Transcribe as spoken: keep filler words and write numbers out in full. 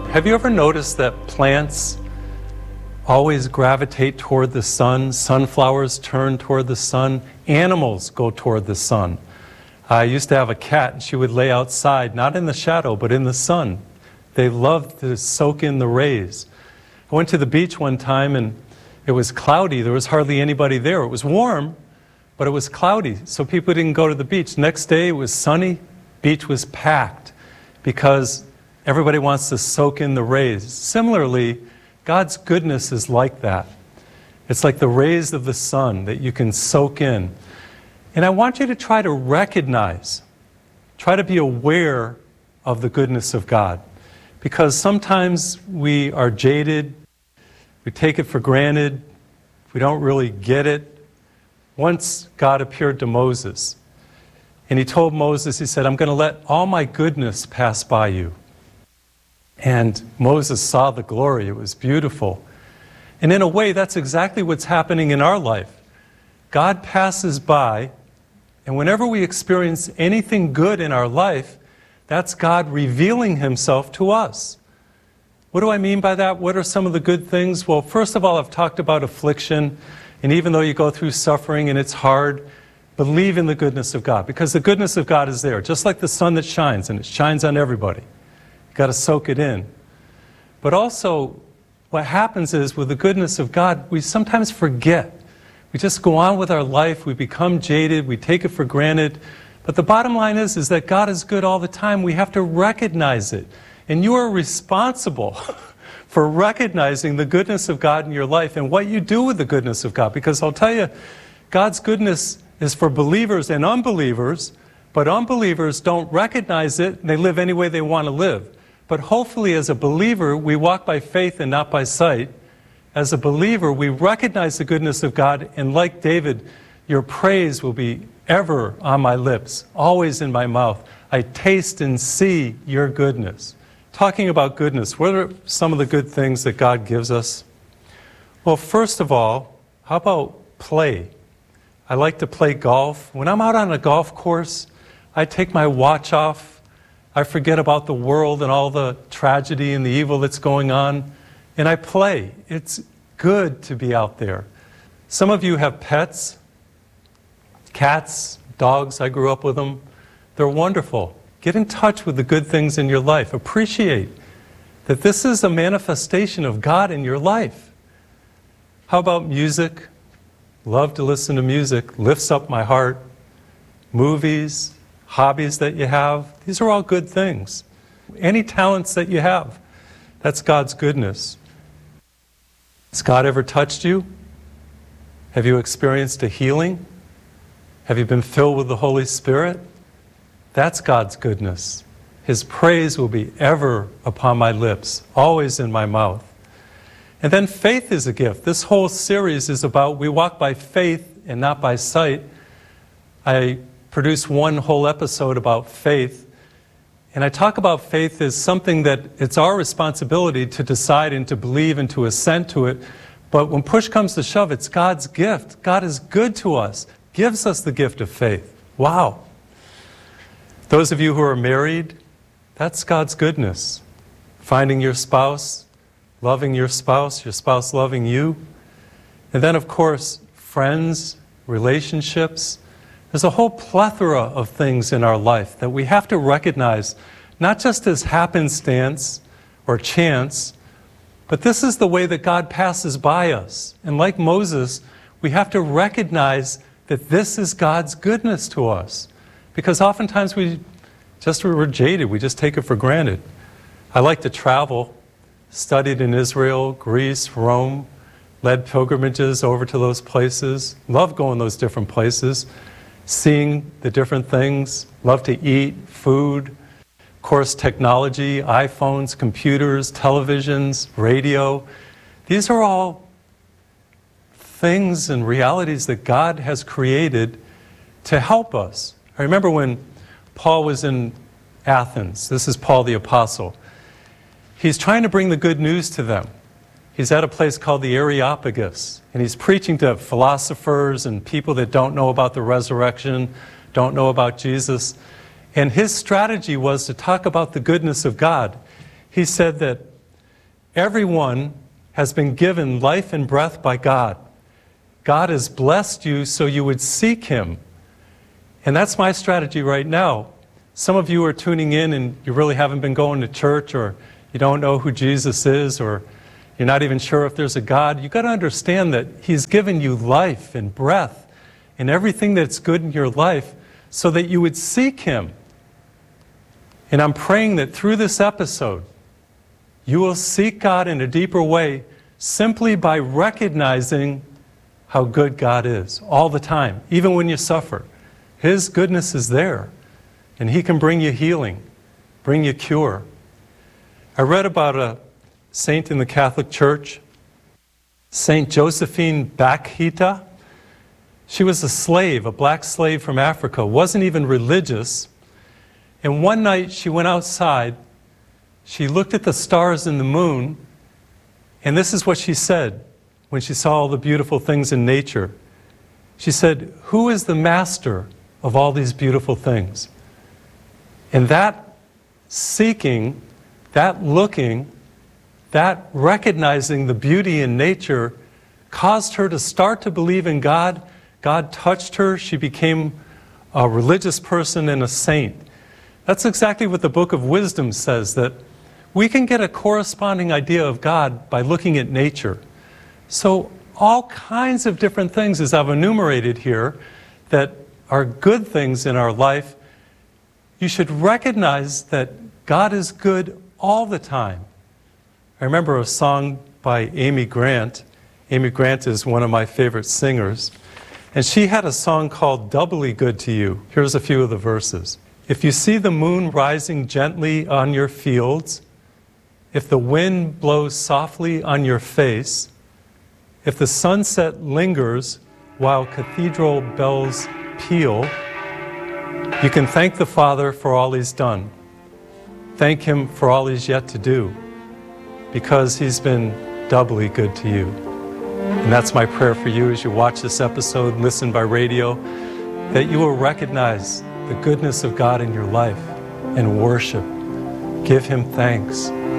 Have you ever noticed that plants always gravitate toward the sun? Sunflowers turn toward the sun. Animals go toward the sun. I used to have a cat, and she would lay outside, not in the shadow, but in the sun. They loved to soak in the rays. I went to the beach one time, and it was cloudy. There was hardly anybody there. It was warm, but it was cloudy, so people didn't go to the beach. Next day, it was sunny. Beach was packed because everybody wants to soak in the rays. Similarly, God's goodness is like that. It's like the rays of the sun that you can soak in. And I want you to try to recognize, try to be aware of the goodness of God. Because sometimes we are jaded, we take it for granted, we don't really get it. Once God appeared to Moses, and he told Moses, he said, I'm going to let all my goodness pass by you. And Moses saw the glory. It was beautiful. And in a way, that's exactly what's happening in our life. God passes by, and whenever we experience anything good in our life, that's God revealing himself to us. What do I mean by that? What are some of the good things? Well, first of all, I've talked about affliction. And even though you go through suffering and it's hard, believe in the goodness of God. Because the goodness of God is there, just like the sun that shines, and it shines on everybody. You've got to soak it in. But also, what happens is, with the goodness of God, we sometimes forget. We just go on with our life, we become jaded, we take it for granted. But the bottom line is, is that God is good all the time. We have to recognize it. And you are responsible for recognizing the goodness of God in your life and what you do with the goodness of God. Because I'll tell you, God's goodness is for believers and unbelievers, but unbelievers don't recognize it, and they live any way they want to live. But hopefully, as a believer, we walk by faith and not by sight. As a believer, we recognize the goodness of God, and like David, your praise will be ever on my lips, always in my mouth. I taste and see your goodness. Talking about goodness, what are some of the good things that God gives us? Well, first of all, how about play? I like to play golf. When I'm out on a golf course, I take my watch off. I forget about the world and all the tragedy and the evil that's going on, and I play. It's good to be out there. Some of you have pets, cats, dogs. I grew up with them. They're wonderful. Get in touch with the good things in your life. Appreciate that this is a manifestation of God in your life. How about music? Love to listen to music. Lifts up my heart. Movies, hobbies that you have. These are all good things. Any talents that you have, that's God's goodness. Has God ever touched you? Have you experienced a healing? Have you been filled with the Holy Spirit? That's God's goodness. His praise will be ever upon my lips, always in my mouth. And then faith is a gift. This whole series is about we walk by faith and not by sight. I produced one whole episode about faith. And I talk about faith as something that it's our responsibility to decide and to believe and to assent to it. But when push comes to shove, it's God's gift. God is good to us, gives us the gift of faith. Wow. Those of you who are married, that's God's goodness. Finding your spouse, loving your spouse, your spouse loving you. And then, of course, friends, relationships. There's a whole plethora of things in our life that we have to recognize, not just as happenstance or chance, but this is the way that God passes by us. And like Moses, we have to recognize that this is God's goodness to us. Because oftentimes we just we're jaded, we just take it for granted. I like to travel, studied in Israel, Greece, Rome, led pilgrimages over to those places, love going those different places, seeing the different things, love to eat, food, of course technology, iPhones, computers, televisions, radio. These are all things and realities that God has created to help us. I remember when Paul was in Athens. This is Paul the Apostle. He's trying to bring the good news to them. He's at a place called the Areopagus, and he's preaching to philosophers and people that don't know about the resurrection, don't know about Jesus. And his strategy was to talk about the goodness of God. He said that Everyone has been given life and breath by God. God has blessed you so you would seek Him. And that's my strategy right now. Some of you are tuning in and you really haven't been going to church, or you don't know who Jesus is, or you're not even sure if there's a God. You've got to understand that He's given you life and breath and everything that's good in your life so that you would seek Him. And I'm praying that through this episode, you will seek God in a deeper way simply by recognizing how good God is all the time, even when you suffer. His goodness is there, and He can bring you healing, bring you cure. I read about a saint in the Catholic Church, Saint Josephine Bakhita. She was a slave, a black slave from Africa, wasn't even religious. And one night she went outside, she looked at the stars and the moon, and this is what she said when she saw all the beautiful things in nature. She said, "Who is the master of all these beautiful things?" And that seeking, that looking, that recognizing the beauty in nature caused her to start to believe in God. God touched her. She became a religious person and a saint. That's exactly what the Book of Wisdom says, that we can get a corresponding idea of God by looking at nature. So all kinds of different things, as I've enumerated here, that are good things in our life, you should recognize that God is good all the time. I remember a song by Amy Grant. Amy Grant is one of my favorite singers. And she had a song called "Doubly Good to You." Here's a few of the verses. "If you see the moon rising gently on your fields, if the wind blows softly on your face, if the sunset lingers while cathedral bells peal, you can thank the Father for all He's done. Thank Him for all He's yet to do, because He's been doubly good to you." And that's my prayer for you as you watch this episode, listen by radio, that you will recognize the goodness of God in your life and worship. Give Him thanks.